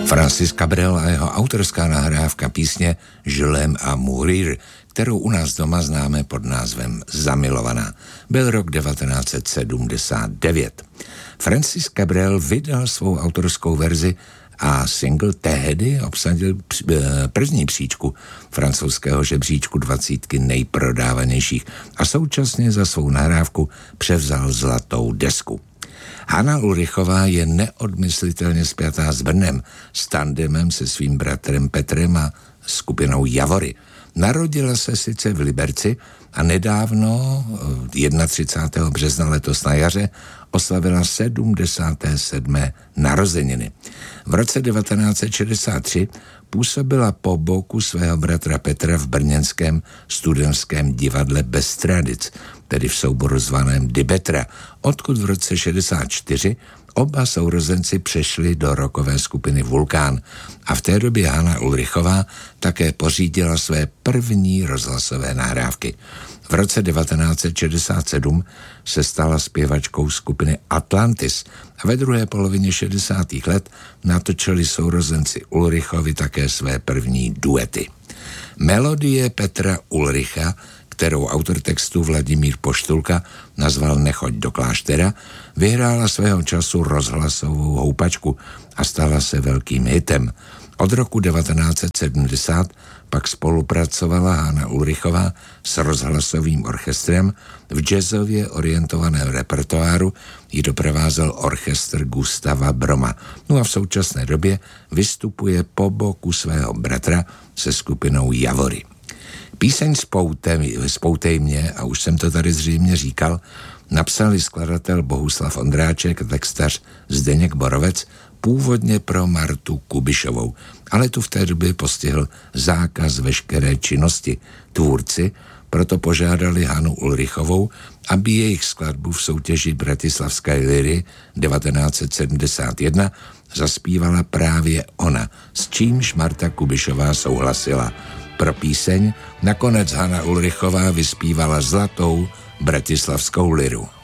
Francis Cabrel a jeho autorská nahrávka písně Je l'aime à mourir, kterou u nás doma známe pod názvem Zamilovaná. Byl rok 1979. Francis Cabrel vydal svou autorskou verzi a single tehdy obsadil první příčku francouzského žebříčku 20 nejprodávanějších a současně za svou nahrávku převzal zlatou desku. Hana Ulrichová je neodmyslitelně spjatá s Brnem, s tandemem se svým bratrem Petrem a skupinou Javory. Narodila se sice v Liberci a nedávno, 31. března letos na jaře, oslavila 77. narozeniny. V roce 1963 působila po boku svého bratra Petra v brněnském studentském divadle Bez tradic, tedy v souboru zvaném Dibetra, odkud v roce 64 oba sourozenci přešli do rockové skupiny Vulkán a v té době Hana Ulrichová také pořídila své první rozhlasové nahrávky. V roce 1967 se stala zpěvačkou skupiny Atlantis a ve druhé polovině 60. let natočili sourozenci Ulrichovi také své první duety. Melodie Petra Ulricha, kterou autor textu Vladimír Poštulka nazval Nechoď do kláštera, vyhrála svého času rozhlasovou houpačku a stala se velkým hitem. Od roku 1970 pak spolupracovala Hana Ulrichová s rozhlasovým orchestrem, v jazzově orientovaném repertoáru ji doprovázel orchestr Gustava Broma. No a v současné době vystupuje po boku svého bratra se skupinou Javory. Píseň Spoutej mě, a už jsem to tady zřejmě říkal, napsali skladatel Bohuslav Ondráček a textař Zdeněk Borovec původně pro Martu Kubišovou, ale tu v té době postihl zákaz veškeré činnosti. Tvůrci proto požádali Hanu Ulrichovou, aby jejich skladbu v soutěži Bratislavské liry 1971 zaspívala právě ona, s čímž Marta Kubišová souhlasila. Pro píseň nakonec Hana Ulrichová vyspívala zlatou Bratislavskou liru.